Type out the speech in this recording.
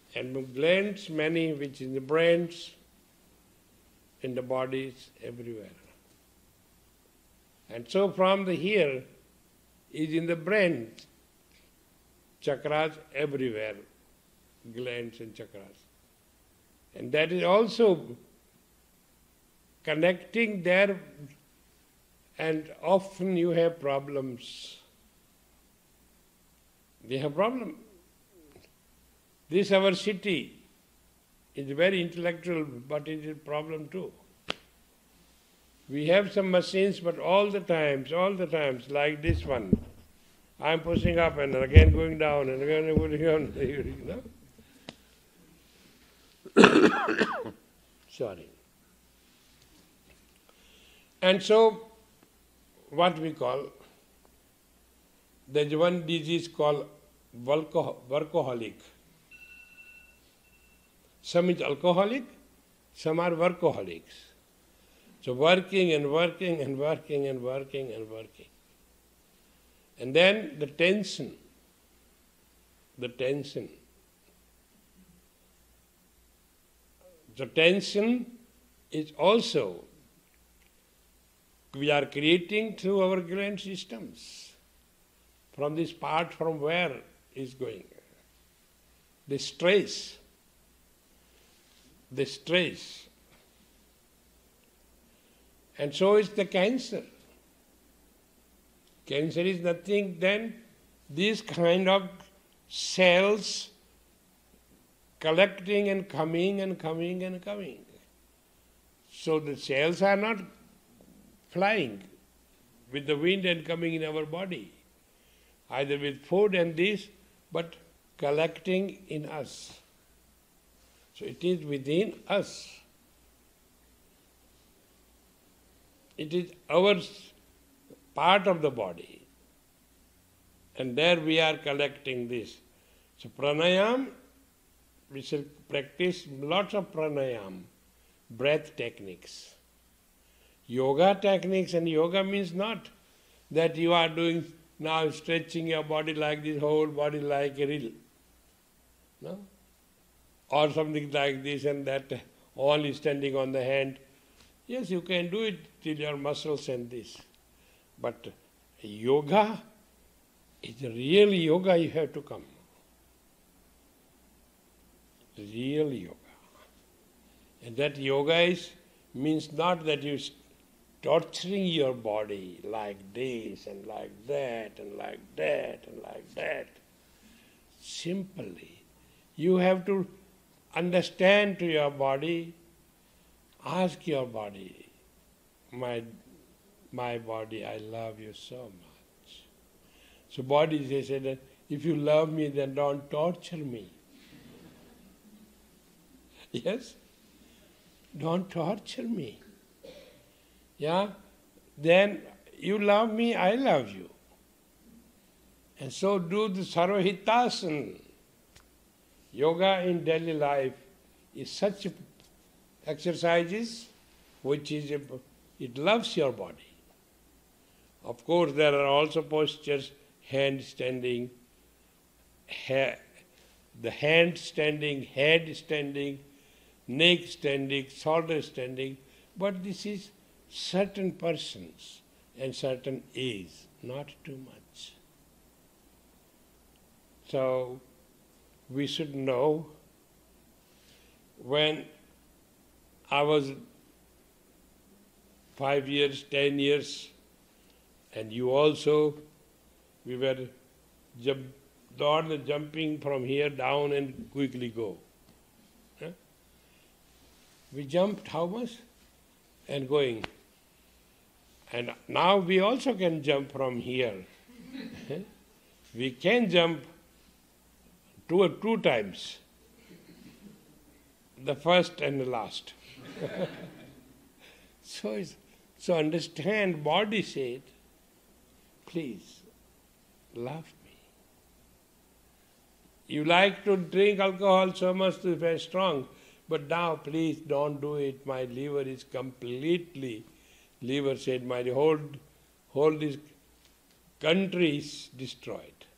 And glands many, which in the brains, in the bodies, everywhere. And so from the here is in the brain, chakras everywhere, glands and chakras. And that is also connecting there, and often you have problems. They have problem. This our city is very intellectual, but it is a problem too. We have some machines, but all the times, like this one, I'm pushing up and again going down and again going down, you know. Sorry. And so, what we call, there's one disease called workaholic. Some is alcoholic, some are workaholics. So working and working and working and working and working. And then the tension. The tension is also, we are creating through our gland systems. From this part from where is going. The stress. And so is the cancer. Cancer is nothing then these kind of cells collecting and coming and coming and coming. So the cells are not flying with the wind and coming in our body, either with food and this, but collecting in us. So it is within us. It is our part of the body. And there we are collecting this. So pranayam, we shall practice lots of pranayam, breath techniques. Yoga techniques, and yoga means not that you are doing now stretching your body like this, whole body like a reel. No? Or something like this and that, only standing on the hand. Yes, you can do it till your muscles and this. But yoga is real yoga, you have to come. Real yoga. And that yoga means not that you torturing your body like this and like that and like that and like that. Simply, you have to understand to your body, ask your body, my body, I love you so much. So body, they say that if you love me, then don't torture me. Yes? Don't torture me. Yeah? Then you love me, I love you. And so do the Sarvahitasana. Yoga in daily life is such exercises which is, it loves your body. Of course, there are also postures, hand standing, the hand standing, head standing, neck standing, shoulder standing, but this is certain persons and certain age, not too much. So, we should know when I was 5 years, 10 years, and you also, we were jumping from here down and quickly go. Huh? We jumped how much? And going. And now we also can jump from here. We can jump two times. The first and the last. So understand, body said, please, love me. You like to drink alcohol so much to be very strong, but now please don't do it. My liver is completely, liver said, my whole this country is destroyed.